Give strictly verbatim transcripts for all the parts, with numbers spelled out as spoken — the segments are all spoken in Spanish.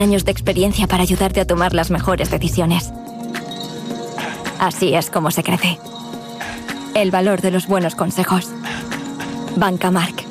Años de experiencia para ayudarte a tomar las mejores decisiones. Así es como se crece. El valor de los buenos consejos. Banca Marc.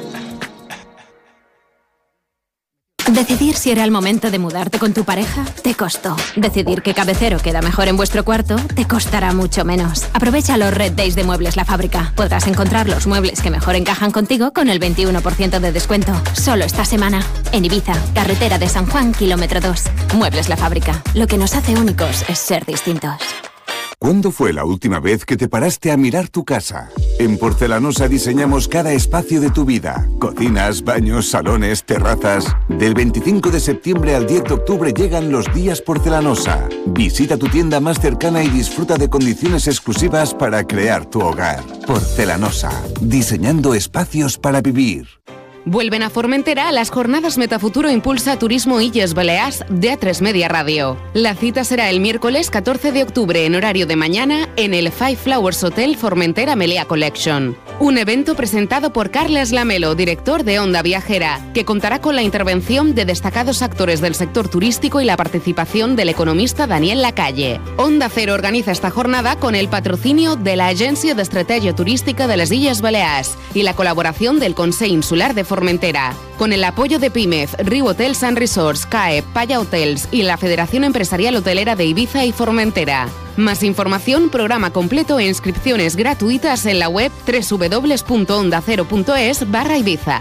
Decidir si era el momento de mudarte con tu pareja te costó. Decidir qué cabecero queda mejor en vuestro cuarto te costará mucho menos. Aprovecha los Red Days de Muebles La Fábrica. Podrás encontrar los muebles que mejor encajan contigo con el veintiuno por ciento de descuento. Solo esta semana. En Ibiza, carretera de San Juan, kilómetro dos. Muebles La Fábrica. Lo que nos hace únicos es ser distintos. ¿Cuándo fue la última vez que te paraste a mirar tu casa? En Porcelanosa diseñamos cada espacio de tu vida. Cocinas, baños, salones, terrazas. Del veinticinco de septiembre al diez de octubre llegan los días Porcelanosa. Visita tu tienda más cercana y disfruta de condiciones exclusivas para crear tu hogar. Porcelanosa. Diseñando espacios para vivir. Vuelven a Formentera las jornadas Metafuturo Impulsa Turismo Illes Balears de A tres Media Radio. La cita será el miércoles catorce de octubre en horario de mañana en el Five Flowers Hotel Formentera Melea Collection. Un evento presentado por Carles Lamelo, director de Onda Viajera, que contará con la intervención de destacados actores del sector turístico y la participación del economista Daniel Lacalle. Onda Cero organiza esta jornada con el patrocinio de la Agencia de Estrategia Turística de las Illes Balears y la colaboración del Consell Insular de Formentera, con el apoyo de Pimef, Riu Hotels and Resorts, C A E, Paya Hotels y la Federación Empresarial Hotelera de Ibiza y Formentera. Más información, programa completo e inscripciones gratuitas en la web doble u doble u doble u punto onda cero punto es barra Ibiza.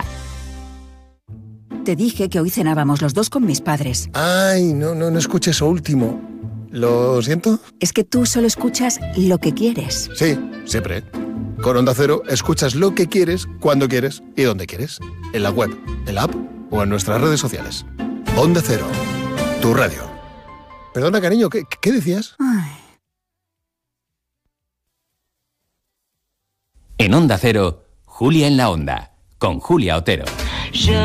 Te dije que hoy cenábamos los dos con mis padres. Ay, no, no, no escuché eso último. ¿Lo siento? Es que tú solo escuchas lo que quieres. Sí, siempre. Con Onda Cero escuchas lo que quieres, cuando quieres y donde quieres. En la web, en la app o en nuestras redes sociales. Onda Cero, tu radio. Perdona, cariño, ¿qué, qué decías? Ay. En Onda Cero, Julia en la Onda, con Julia Otero.